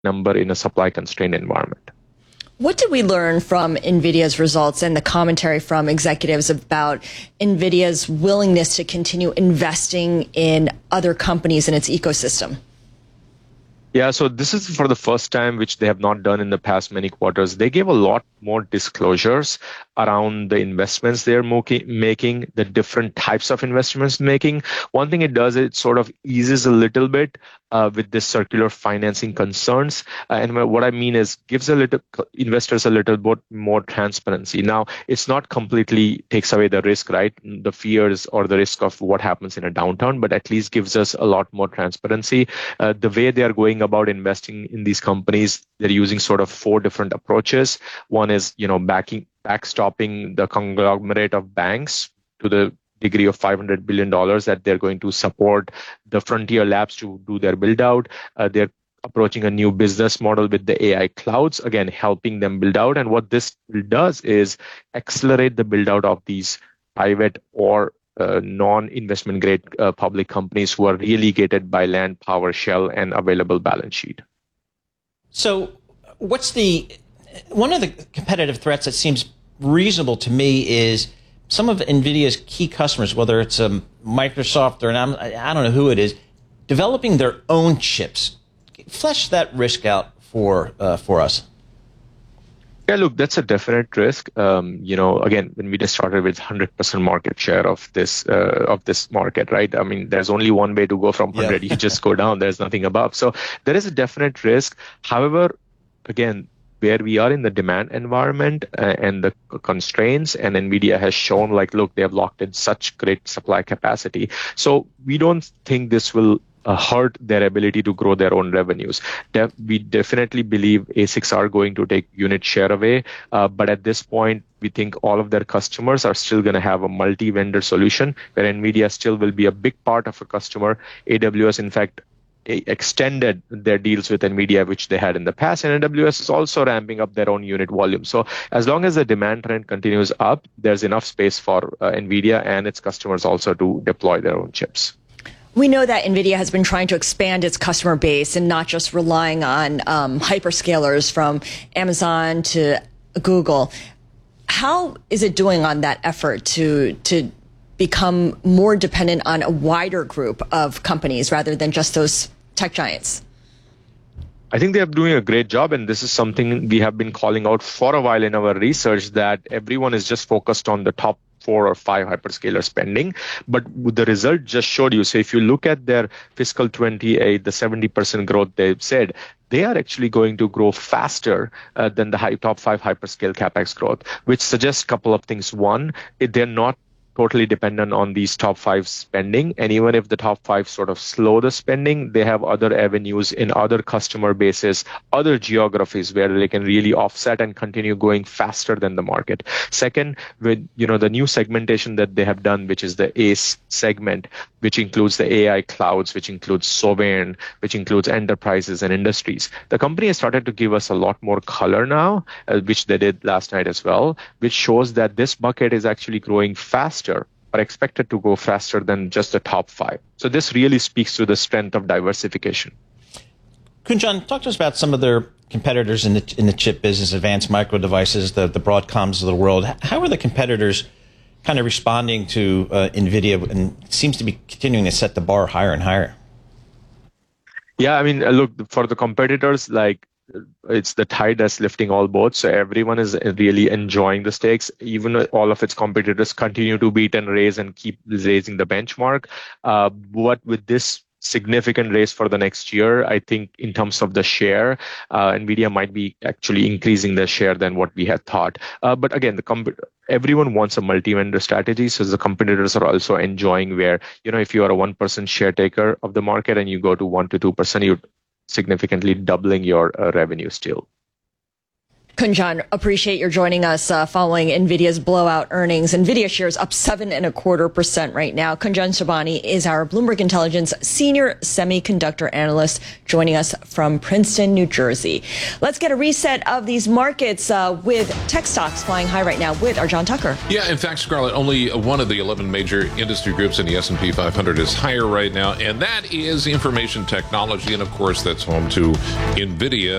number in a supply-constrained environment. What did we learn from NVIDIA's results and the commentary from executives about NVIDIA's willingness to continue investing in other companies in its ecosystem? Yeah, so this is for the first time, which they have not done in the past many quarters. They gave a lot more disclosures around the investments they're making, the different types of investments making. One thing it does, it sort of eases a little bit with this circular financing concerns. And what I mean is gives investors a little bit more transparency. Now, it's not completely takes away the risk, right? The fears or the risk of what happens in a downturn, but at least gives us a lot more transparency. The way they are going about investing in these companies, they're using sort of 4 different approaches. One is, backstopping the conglomerate of banks to the degree of $500 billion that they're going to support the frontier labs to do their build out. They're approaching a new business model with the AI clouds, again, helping them build out. And what this does is accelerate the build out of these private or non-investment grade public companies who are really gated by land, power, shell, and available balance sheet. So one of the competitive threats that seems reasonable to me is some of NVIDIA's key customers, whether it's Microsoft or I don't know who it is, developing their own chips. Flesh that risk out for us. Yeah, look, that's a definite risk. Again, when we just started with 100% market share of this market, right? I mean, there's only one way to go from 100. Yeah. You just go down. There's nothing above. So there is a definite risk. However, again, where we are in the demand environment and the constraints, and NVIDIA has shown, look, they have locked in such great supply capacity. So we don't think this will hurt their ability to grow their own revenues. We definitely believe ASICs are going to take unit share away, but at this point, we think all of their customers are still going to have a multi-vendor solution where NVIDIA still will be a big part of a customer. AWS, in fact, extended their deals with NVIDIA, which they had in the past, and AWS is also ramping up their own unit volume. So as long as the demand trend continues up, there's enough space for NVIDIA and its customers also to deploy their own chips. We know that NVIDIA has been trying to expand its customer base and not just relying on hyperscalers from Amazon to Google. How is it doing on that effort to become more dependent on a wider group of companies rather than just those tech giants? I think they are doing a great job, and this is something we have been calling out for a while in our research, that everyone is just focused on the top 4 or 5 hyperscaler spending, but the result just showed you. So if you look at their fiscal 28, the 70% growth they've said, they are actually going to grow faster than the top 5 hyperscale capex growth, which suggests a couple of things. One, they're not totally dependent on these top 5 spending. And even if the top 5 sort of slow the spending, they have other avenues in other customer bases, other geographies where they can really offset and continue going faster than the market. Second, with the new segmentation that they have done, which is the ACE segment, which includes the AI clouds, which includes sovereign, which includes enterprises and industries. The company has started to give us a lot more color now, which they did last night as well, which shows that this bucket is actually growing faster, or expected to go faster than just the top 5. So this really speaks to the strength of diversification. Kunjan, talk to us about some of their competitors in the chip business, Advanced Micro Devices, the Broadcoms of the world. How are the competitors kind of responding to NVIDIA, and seems to be continuing to set the bar higher and higher? Yeah, I mean, look, for the competitors, it's the tide that's lifting all boats. So everyone is really enjoying the stakes. Even all of its competitors continue to beat and raise and keep raising the benchmark. What with this significant raise for the next year, I think in terms of the share, NVIDIA might be actually increasing their share than what we had thought. But again, everyone wants a multi-vendor strategy, so the competitors are also enjoying where, if you are a 1% share taker of the market and you go to 1 to 2%, you're significantly doubling your revenue still. Kunjan, appreciate your joining us following NVIDIA's blowout earnings. NVIDIA shares up 7.25% right now. Kunjan Sobhani is our Bloomberg Intelligence senior semiconductor analyst joining us from Princeton, New Jersey. Let's get a reset of these markets with tech stocks flying high right now with our John Tucker. Yeah, in fact, Scarlett, only one of the 11 major industry groups in the S&P 500 is higher right now, and that is information technology, and of course that's home to NVIDIA.